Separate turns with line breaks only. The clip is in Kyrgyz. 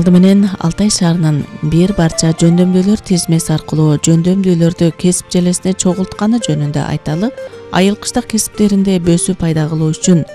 Алды менен Алтай шаарынын бир барча жөндөмдүүлөр тизмеси аркылуу жөндөмдүүлөрдү кесип желесине чогултканы жөнүндө айталы. Айыл кыштак кесиптеринде бөсүү пайда кылуу үчүн